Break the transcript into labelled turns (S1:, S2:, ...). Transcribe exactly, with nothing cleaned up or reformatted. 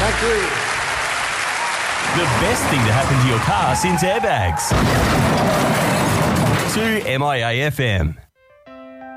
S1: Thank you.
S2: The best thing to happen to your car since airbags. two M I A F M.